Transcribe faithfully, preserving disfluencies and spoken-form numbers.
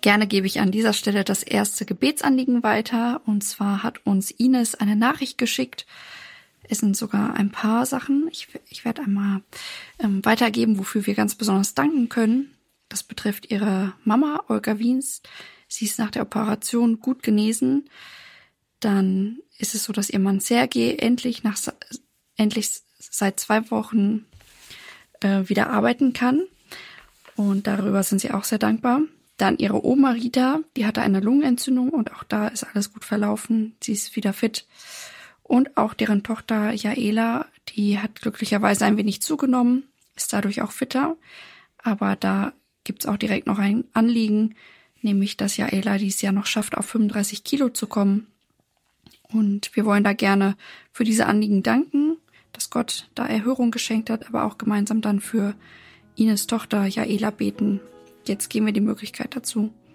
Gerne gebe ich an dieser Stelle das erste Gebetsanliegen weiter. Und zwar hat uns Ines eine Nachricht geschickt. Es sind sogar ein paar Sachen. Ich, ich werde einmal ähm, weitergeben, wofür wir ganz besonders danken können. Das betrifft ihre Mama, Olga Wiens. Sie ist nach der Operation gut genesen. Dann ist es so, dass ihr Mann Sergej endlich nach endlich seit zwei Wochen äh, wieder arbeiten kann. Und darüber sind sie auch sehr dankbar. Dann ihre Oma Rita, die hatte eine Lungenentzündung und auch da ist alles gut verlaufen. Sie ist wieder fit. Und auch deren Tochter Jaela, die hat glücklicherweise ein wenig zugenommen, ist dadurch auch fitter. Aber da gibt's auch direkt noch ein Anliegen, nämlich dass Jaela dieses Jahr noch schafft, auf fünfunddreißig Kilo zu kommen. Und wir wollen da gerne für diese Anliegen danken, dass Gott da Erhörung geschenkt hat, aber auch gemeinsam dann für Ines Tochter Jaela beten. Jetzt geben wir die Möglichkeit dazu.